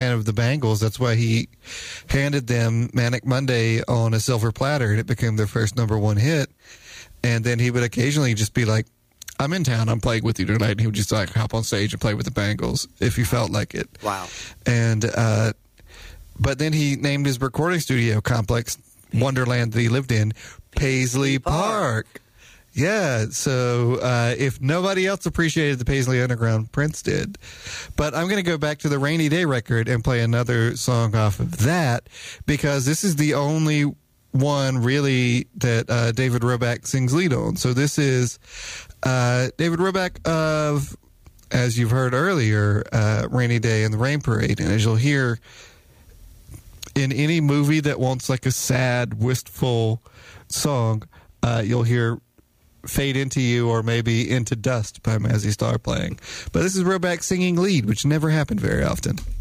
fan of the Bangles. That's why he handed them Manic Monday on a silver platter, and it became their first number one hit. And then he would occasionally just be like, I'm in town, I'm playing with you tonight. And he would just like hop on stage and play with the Bangles if he felt like it. Wow. And, but then he named his recording studio complex, Wonderland that he lived in, Paisley Park. Yeah, so if nobody else appreciated the Paisley Underground, Prince did. But I'm going to go back to the Rainy Day record and play another song off of that, because this is the only one really that David Roback sings lead on. So this is David Roback of, as you've heard earlier, Rainy Day and the Rain Parade. And as you'll hear in any movie that wants like a sad, wistful song, you'll hear Fade Into You or maybe Into Dust by Mazzy Star playing. But this is Roback singing lead, which never happened very often.